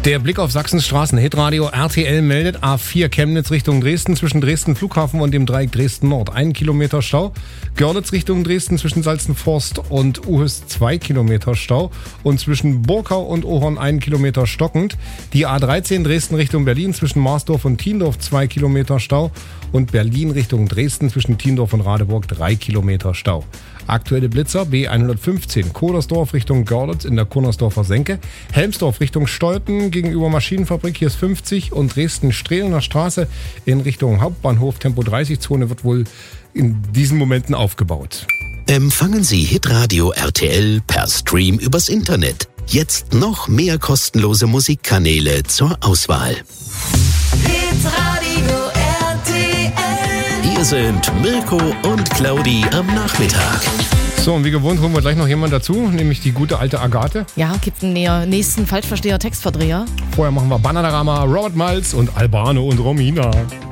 Der Blick auf Sachsens Straßen. Hitradio RTL meldet A4 Chemnitz Richtung Dresden zwischen Dresden Flughafen und dem Dreieck Dresden Nord 1 Kilometer Stau. Görlitz Richtung Dresden zwischen Salzenforst und Uhüst 2 Kilometer Stau. Und zwischen Burkau und Ohorn 1 Kilometer stockend. Die A13 Dresden Richtung Berlin zwischen Marsdorf und Tiendorf 2 Kilometer Stau. Und Berlin Richtung Dresden zwischen Tiendorf und Radeburg 3 Kilometer Stau. Aktuelle Blitzer B115 Kodersdorf Richtung Görlitz in der Kunnersdorfer Senke, Helmsdorf Richtung Steuten gegenüber Maschinenfabrik, hier ist 50 und Dresden-Strehlener Straße in Richtung Hauptbahnhof, Tempo 30-Zone wird wohl in diesen Momenten aufgebaut. Empfangen Sie Hitradio RTL per Stream übers Internet. Jetzt noch mehr kostenlose Musikkanäle zur Auswahl. Hitradio RTL. Hier sind Mirko und Claudi am Nachmittag. So, und wie gewohnt holen wir gleich noch jemanden dazu, nämlich die gute alte Agathe. Ja, gibt einen nächsten Falschversteher-Textverdreher. Vorher machen wir Bananarama, Robert Miles und Albano und Romina.